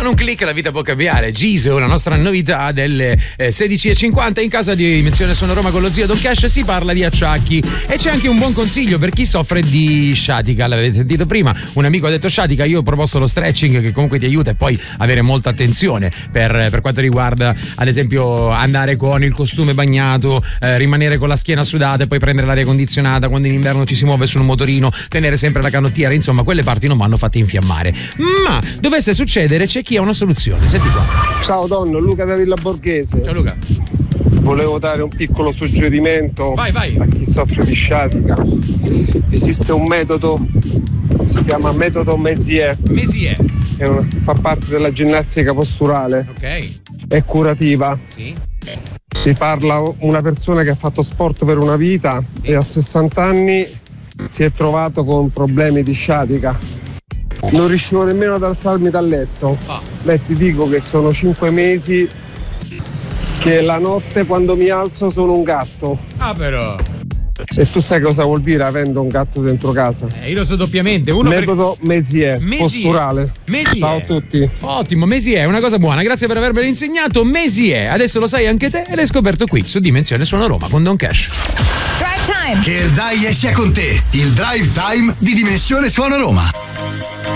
un click la vita può cambiare. Giso, la nostra novità delle 16:50 in casa di Dimensione Suono Roma con lo zio Don Cash. Si parla di acciacchi e c'è anche un buon consiglio per chi soffre di sciatica. L'avete sentito prima, un amico ha detto sciatica, io ho proposto lo stretching che comunque ti aiuta, e poi avere molta attenzione per quanto riguarda ad esempio andare con il costume bagnato, rimanere con la schiena sudata e poi prendere l'aria condizionata quando in inverno ci si muove sul motorino, tenere sempre la canottiera, insomma quelle parti non vanno fatte infiammare. Ma dovesse succedere c'è chi ha una soluzione. Senti qua. Ciao Donno, Luca da Villa Borghese. Ciao Luca. Volevo dare un piccolo suggerimento vai. A chi soffre di sciatica. Esiste un metodo, si chiama metodo Mézières. Fa parte della ginnastica posturale. Ok. È curativa. Sì. Ti parla una persona che ha fatto sport per una vita e a 60 anni si è trovato con problemi di sciatica. Non riuscivo nemmeno ad alzarmi dal letto. Beh, ti dico che sono 5 mesi che la notte quando mi alzo sono un gatto. Ah però. E tu sai cosa vuol dire avendo un gatto dentro casa? Io lo so doppiamente. Metodo Mézières, posturale. Mézières. Ciao a tutti. Ottimo, Mézières è una cosa buona, grazie per avermelo insegnato. Mézières, adesso lo sai anche te e l'hai scoperto qui su Dimensione Suono Roma con Don Cash. Drive Time. Che il dai sia con te, il Drive Time di Dimensione Suono Roma.